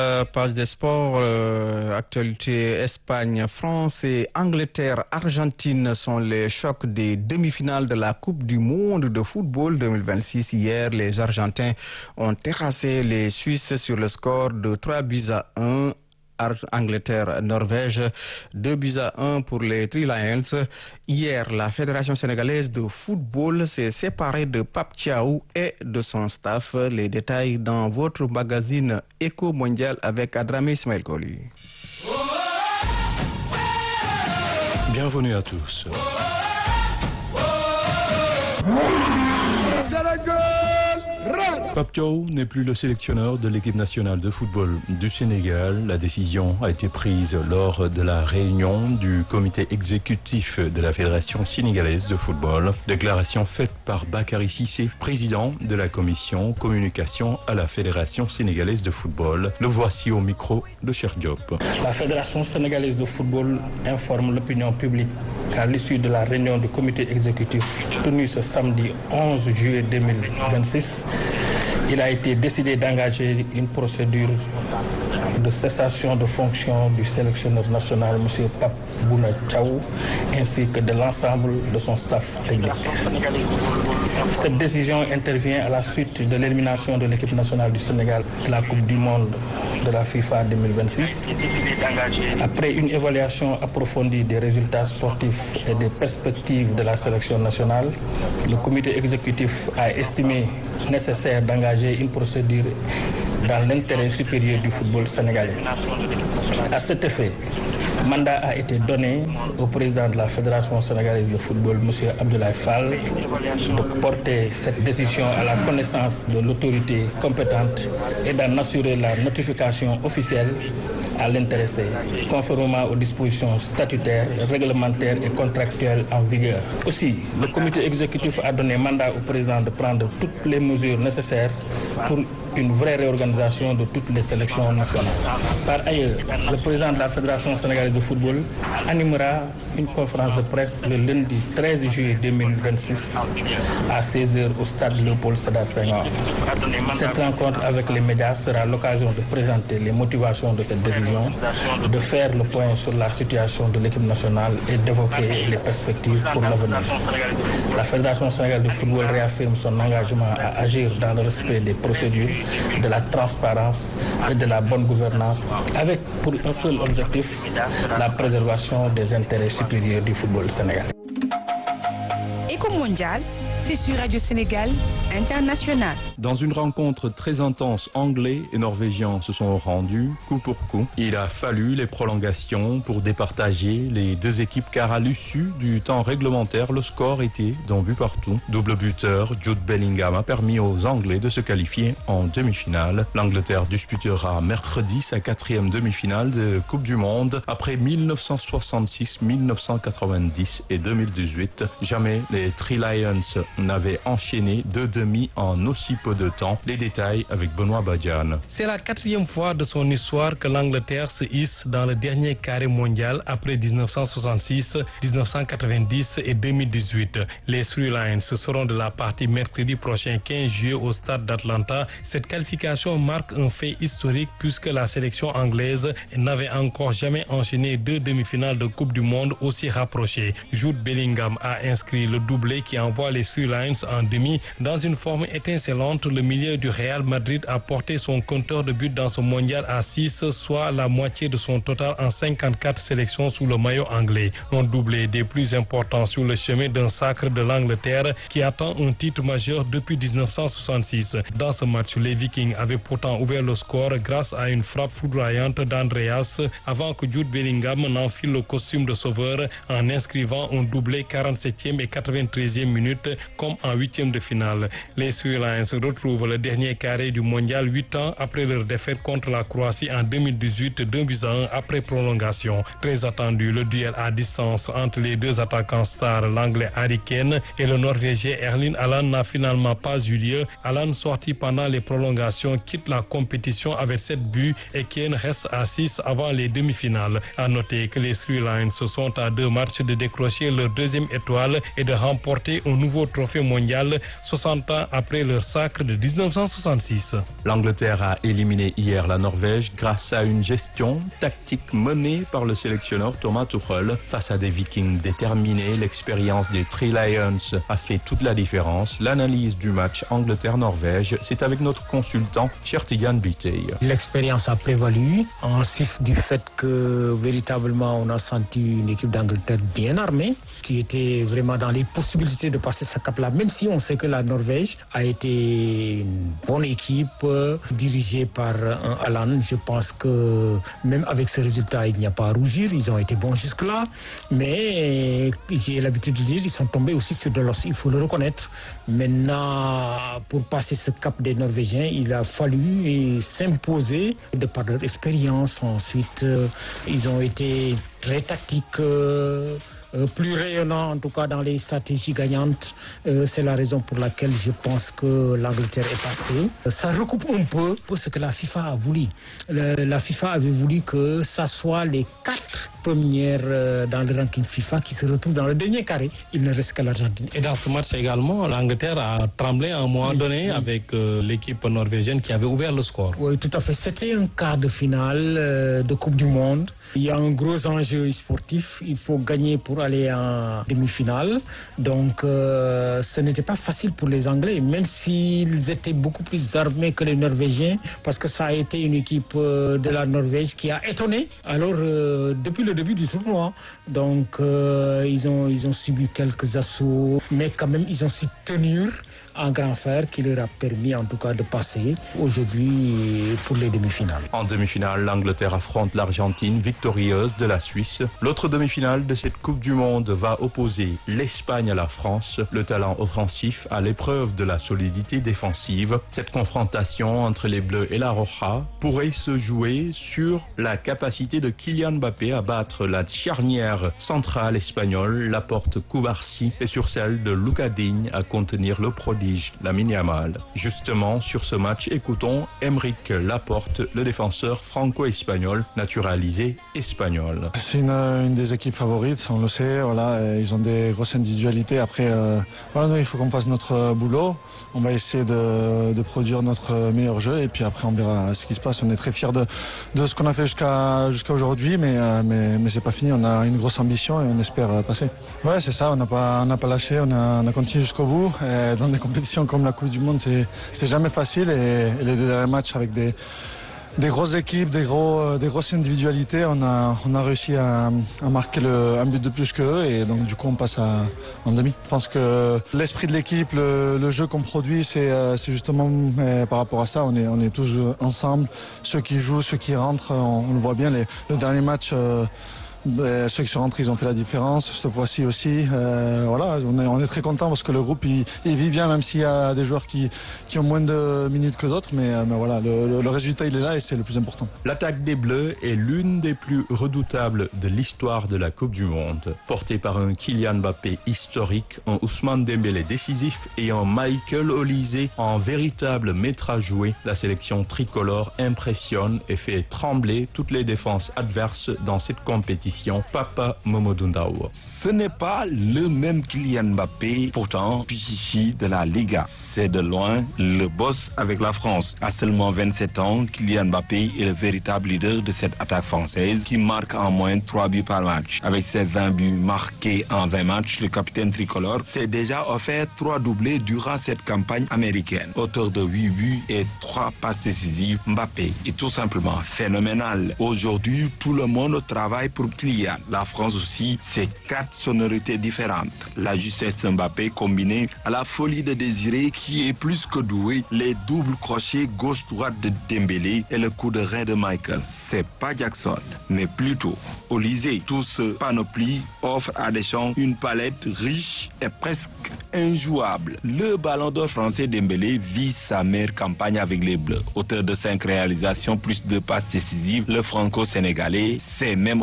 Page des sports, actualité Espagne-France et Angleterre-Argentine sont les chocs des demi-finales de la Coupe du Monde de football 2026. Hier, les Argentins ont terrassé les Suisses sur le score de 3-1. Angleterre-Norvège, 2-1 pour les Three Lions. Hier, la Fédération sénégalaise de football s'est séparée de Pape Thiaw et de son staff. Les détails dans votre magazine Éco Mondial avec Adramé Ismaël Koli. Bienvenue à tous. Pape Thiaw n'est plus le sélectionneur de l'équipe nationale de football du Sénégal. La décision a été prise lors de la réunion du comité exécutif de la Fédération sénégalaise de football. Déclaration faite par Bakary Cissé, président de la commission communication à la Fédération sénégalaise de football. Le voici au micro de Cheikh Diop. La Fédération sénégalaise de football informe l'opinion publique qu'à l'issue de la réunion du comité exécutif tenue ce samedi 11 juillet 2026, il a été décidé d'engager une procédure de cessation de fonction du sélectionneur national, M. Pape Bouna Thiaw, ainsi que de l'ensemble de son staff technique. Cette décision intervient à la suite de l'élimination de l'équipe nationale du Sénégal de la Coupe du Monde de la FIFA 2026. Après une évaluation approfondie des résultats sportifs et des perspectives de la sélection nationale, le comité exécutif a estimé nécessaire d'engager une procédure dans l'intérêt supérieur du football sénégalais. À cet effet, mandat a été donné au président de la Fédération sénégalaise de football, M. Abdoulaye Fall, de porter cette décision à la connaissance de l'autorité compétente et d'en assurer la notification officielle à l'intéressé, conformément aux dispositions statutaires, réglementaires et contractuelles en vigueur. Aussi, le comité exécutif a donné mandat au président de prendre toutes les mesures nécessaires pour une vraie réorganisation de toutes les sélections nationales. Par ailleurs, le président de la Fédération sénégalaise de football animera une conférence de presse le lundi 13 juillet 2026 à 16h au stade Léopold Sédar Senghor. Cette rencontre avec les médias sera l'occasion de présenter les motivations de cette décision, de faire le point sur la situation de l'équipe nationale et d'évoquer les perspectives pour l'avenir. La Fédération sénégalaise de football réaffirme son engagement à agir dans le respect des procédures, de la transparence et de la bonne gouvernance, avec pour un seul objectif, la préservation des intérêts supérieurs du football sénégalais. Éco Mondial, c'est sur Radio Sénégal International. Dans une rencontre très intense, Anglais et Norvégiens se sont rendus coup pour coup. Il a fallu les prolongations pour départager les deux équipes car à l'issue du temps réglementaire, le score était d'un but partout. Double buteur, Jude Bellingham a permis aux Anglais de se qualifier en demi-finale. L'Angleterre disputera mercredi sa 4e demi-finale de Coupe du Monde. Après 1966, 1990 et 2018, jamais les Three Lions n'avaient enchaîné deux demi en aussi peu de temps. Les détails avec Benoît Badiane. C'est la 4e fois de son histoire que l'Angleterre se hisse dans le dernier carré mondial après 1966, 1990 et 2018. Les Three Lions seront de la partie mercredi prochain 15 juillet au stade d'Atlanta. Cette qualification marque un fait historique puisque la sélection anglaise n'avait encore jamais enchaîné deux demi-finales de Coupe du Monde aussi rapprochées. Jude Bellingham a inscrit le doublé qui envoie les Three Lions en demi. Dans une forme étincelante, le milieu du Real Madrid a porté son compteur de buts dans ce mondial à 6, soit la moitié de son total en 54 sélections sous le maillot anglais. Un doublé des plus importants sur le chemin d'un sacre de l'Angleterre qui attend un titre majeur depuis 1966. Dans ce match, les Vikings avaient pourtant ouvert le score grâce à une frappe foudroyante d'Andreas avant que Jude Bellingham n'enfile le costume de sauveur en inscrivant un doublé 47e et 93e minute comme en 8e de finale. Les Three Lions retrouvent le dernier carré du mondial 8 ans après leur défaite contre la Croatie en 2018, 2-1 après prolongation. Très attendu, le duel à distance entre les deux attaquants stars, l'anglais Harry Kane et le norvégien Erling Haaland n'a finalement pas eu lieu. Haaland, sorti pendant les prolongations, quitte la compétition avec 7 buts et Kane reste à 6 avant les demi-finales. À noter que les Three Lions sont à 2 matchs de décrocher leur 2e étoile et de remporter un nouveau trophée mondial 60 ans après leur sacre massacre de 1966. L'Angleterre a éliminé hier la Norvège grâce à une gestion tactique menée par le sélectionneur Thomas Tuchel. Face à des Vikings déterminés, l'expérience des Three Lions a fait toute la différence. L'analyse du match Angleterre-Norvège, c'est avec notre consultant Chertigan Bitey. L'expérience a prévalu, en sus du fait que véritablement on a senti une équipe d'Angleterre bien armée, qui était vraiment dans les possibilités de passer ce cap-là, même si on sait que la Norvège a été une bonne équipe dirigée par un Haaland. Je pense que même avec ce résultat, il n'y a pas à rougir. Ils ont été bons jusque-là, mais j'ai l'habitude de dire, ils sont tombés aussi sur de l'os, il faut le reconnaître. Maintenant, pour passer ce cap des Norvégiens, il a fallu s'imposer de par leur expérience. Ensuite, ils ont été très tactiques, plus rayonnant en tout cas dans les stratégies gagnantes. C'est la raison pour laquelle je pense que l'Angleterre est passée. Ça recoupe un peu ce que la FIFA a voulu. La FIFA avait voulu que ça soit les 4 premières dans le ranking FIFA qui se retrouvent dans le dernier carré. Il ne reste que l'Argentine. Et dans ce match également, l'Angleterre a tremblé à un moment donné avec l'équipe norvégienne qui avait ouvert le score. Oui, tout à fait. C'était un quart de finale de Coupe du Monde. Il y a un gros enjeu sportif. Il faut gagner pour aller en demi-finale. Donc, ce n'était pas facile pour les Anglais, même s'ils étaient beaucoup plus armés que les Norvégiens, parce que ça a été une équipe de la Norvège qui a étonné. Alors, depuis le début du tournoi, donc ils ont subi quelques assauts, mais quand même, ils ont su tenir en grand fer qui leur a permis en tout cas de passer aujourd'hui pour les demi-finales. En demi-finale, l'Angleterre affronte l'Argentine victorieuse de la Suisse. L'autre demi-finale de cette Coupe du Monde va opposer l'Espagne à la France. Le talent offensif à l'épreuve de la solidité défensive. Cette confrontation entre les Bleus et la Roja pourrait se jouer sur la capacité de Kylian Mbappé à battre la charnière centrale espagnole, Laporte Cubarsí, et sur celle de Lucas Digne à contenir le prodige Lamine Yamal. Justement, sur ce match, écoutons Aymeric Laporte, le défenseur franco-espagnol naturalisé espagnol. C'est une des équipes favorites, on le sait. Voilà, ils ont des grosses individualités. Après, nous, il faut qu'on fasse notre boulot. On va essayer de produire notre meilleur jeu et puis après, on verra ce qui se passe. On est très fiers de ce qu'on a fait jusqu'à aujourd'hui, mais c'est pas fini. On a une grosse ambition et on espère passer. Ouais, c'est ça. On n'a pas lâché. On a continué jusqu'au bout. Et dans des compétitions comme la Coupe du Monde, c'est jamais facile et les 2 derniers matchs avec des grosses équipes, des grosses individualités, on a réussi à marquer un but de plus qu'eux et donc du coup on passe en demi. Je pense que l'esprit de l'équipe, le jeu qu'on produit, c'est justement par rapport à ça, on est tous ensemble, ceux qui jouent, ceux qui rentrent, on le voit bien, le dernier match. Ceux qui sont rentrés, ils ont fait la différence. Cette fois-ci aussi, voilà, on est très content parce que le groupe il vit bien, même s'il y a des joueurs qui ont moins de minutes que d'autres. Mais voilà, le résultat il est là et c'est le plus important. L'attaque des Bleus est l'une des plus redoutables de l'histoire de la Coupe du Monde. Portée par un Kylian Mbappé historique, un Ousmane Dembélé décisif et un Michael Olise en véritable maître à jouer, la sélection tricolore impressionne et fait trembler toutes les défenses adverses dans cette compétition. Papa Momodou Ndao. Ce n'est pas le même Kylian Mbappé, pourtant Pichichi de la Liga. C'est de loin le boss avec la France. À seulement 27 ans, Kylian Mbappé est le véritable leader de cette attaque française qui marque en moyenne 3 buts par match. Avec ses 20 buts marqués en 20 matchs, le capitaine tricolore s'est déjà offert 3 doublés durant cette campagne américaine. Auteur de 8 buts et 3 passes décisives, Mbappé est tout simplement phénoménal. Aujourd'hui, tout le monde travaille pour Kylian. La France aussi, c'est 4 sonorités différentes. La justesse Mbappé combinée à la folie de Désiré qui est plus que doué, les doubles crochets gauche-droite de Dembélé et le coup de rein de Michael. C'est pas Jackson, mais plutôt Olise. Tout ce panoplie offre à Deschamps une palette riche et presque injouable. Le ballon d'or français Dembélé vit sa meilleure campagne avec les Bleus. Auteur de 5 réalisations plus 2 passes décisives, le franco-sénégalais s'est même offert le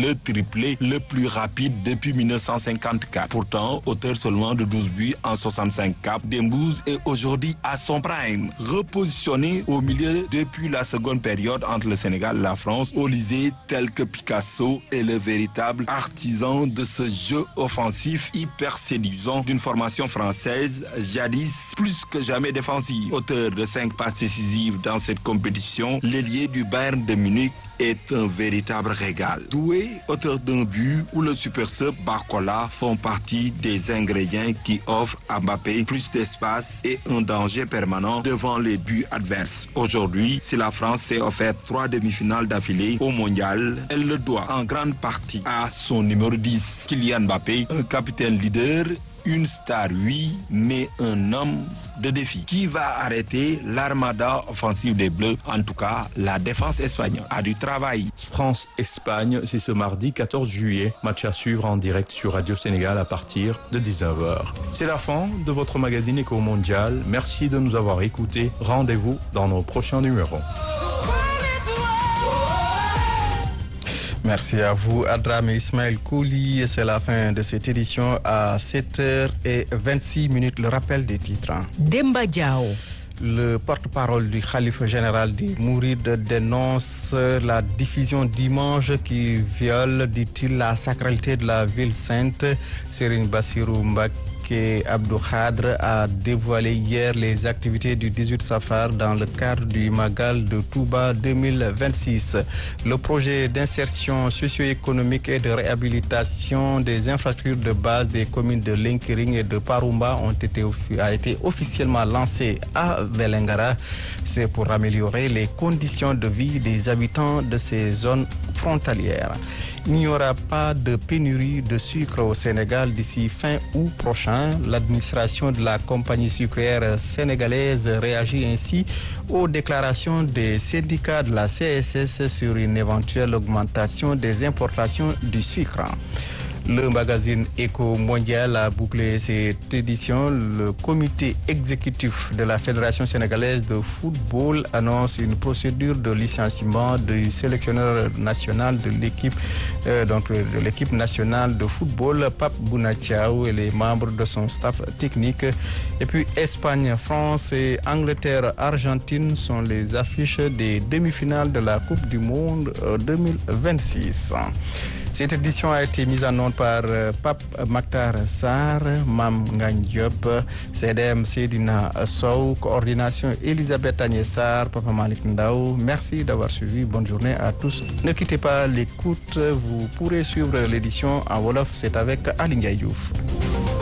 le triplé le plus rapide depuis 1954. Pourtant, auteur seulement de 12 buts en 65 caps, Dembouz est aujourd'hui à son prime. Repositionné au milieu depuis la seconde période entre le Sénégal et la France, Olysée, tel que Picasso, est le véritable artisan de ce jeu offensif hyper séduisant d'une formation française jadis plus que jamais défensive. Auteur de 5 passes décisives dans cette compétition, l'ailier du Bayern de Munich est un véritable régal. Doué, auteur d'un but ou le super sub Barcola font partie des ingrédients qui offrent à Mbappé plus d'espace et un danger permanent devant les buts adverses. Aujourd'hui, si la France s'est offerte 3 demi-finales d'affilée au mondial, elle le doit en grande partie à son numéro 10, Kylian Mbappé, un capitaine leader, une star, oui, mais un homme de défi. Qui va arrêter l'armada offensive des Bleus? En tout cas, la défense espagnole a du travail. France-Espagne, c'est ce mardi 14 juillet. Match à suivre en direct sur Radio Sénégal à partir de 19h. C'est la fin de votre magazine Éco Mondial. Merci de nous avoir écoutés. Rendez-vous dans nos prochains numéros. Merci à vous, Adram et Ismaël Kouli. C'est la fin de cette édition à 7h26. Le rappel des titres. Demba Diao. Le porte-parole du Khalife général des Mourides dénonce la diffusion d'images qui violent, dit-il, la sacralité de la ville sainte. Serigne Bassirou Mbacké Abdou Khadre a dévoilé hier les activités du 18 Safar dans le cadre du Magal de Touba 2026. Le projet d'insertion socio-économique et de réhabilitation des infrastructures de base des communes de Lenkiring et de Parumba a été officiellement lancé à Vélingara. C'est pour améliorer les conditions de vie des habitants de ces zones frontalières. Il n'y aura pas de pénurie de sucre au Sénégal d'ici fin août prochain. L'administration de la compagnie sucrière sénégalaise réagit ainsi aux déclarations des syndicats de la CSS sur une éventuelle augmentation des importations du sucre. Le magazine Éco Mondial a bouclé cette édition. Le comité exécutif de la Fédération sénégalaise de football annonce une procédure de licenciement du sélectionneur national de l'équipe nationale de football, Pape Bouna Thiaw, et les membres de son staff technique. Et puis Espagne, France et Angleterre, Argentine sont les affiches des demi-finales de la Coupe du Monde 2026. Cette édition a été mise en onde par Pape Makhtar Sarr, Mam Ngagne Diop, CDM Seydina Sow, coordination Elisabeth Agnès-Sarr, Papa Malik Ndao. Merci d'avoir suivi. Bonne journée à tous. Ne quittez pas l'écoute. Vous pourrez suivre l'édition en Wolof. C'est avec Aly Ndiaye Diouf.